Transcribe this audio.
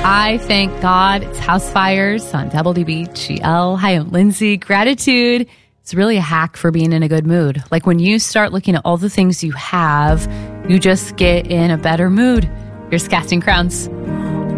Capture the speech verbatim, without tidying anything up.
I thank God. It's House Fires on W B G L. Hi, I'm Lindsay. Gratitude is really a hack for being in a good mood. Like when you start looking at all the things you have, you just get in a better mood. Here's Casting Crowns.